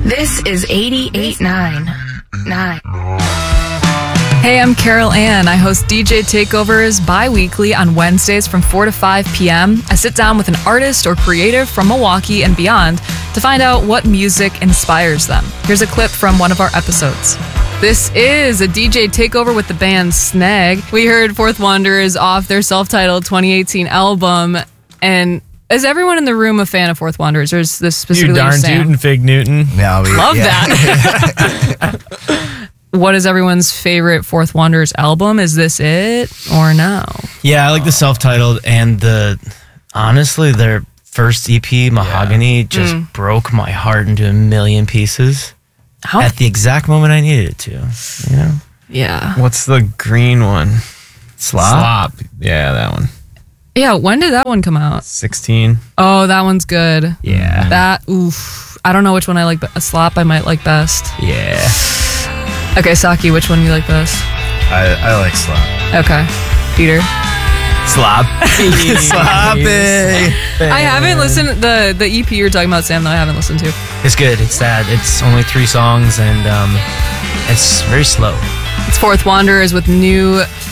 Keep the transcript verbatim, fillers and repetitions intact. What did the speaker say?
This is eighty-eight point nine. Nine. Hey, I'm Carol Ann. I host D J Takeovers bi-weekly on Wednesdays from four to five p.m. I sit down with an artist or creative from Milwaukee and beyond to find out what music inspires them. Here's a clip from one of our episodes. This is a D J Takeover with the band Snag. We heard Fourth Wanderers off their self-titled twenty eighteen album. And is everyone in the room a fan of Fourth Wanderers, or is this specifically you darn Sam? tootin' Fig Newton. No, we, Love yeah. that. What is everyone's favorite Fourth Wanderers album? Is this it or no? Yeah, I like the self-titled, and the honestly, their first E P, Mahogany, yeah. just mm. broke my heart into a million pieces. How? At the exact moment I needed it to, you know? Yeah. What's the green one? Slop? Slop. Yeah, that one. Yeah, when did that one come out? sixteen. Oh, that one's good. Yeah. That, oof. I don't know which one I like, but a Slop I might like best. Yeah. Okay, Saki, which one do you like best? I, I like Slop. Okay. Peter? Slop. Sloppy. I haven't listened, the, the E P you're talking about, Sam, though, I haven't listened to. It's good. It's sad. It's only three songs, and um, it's very slow. It's Fourth Wanderers with New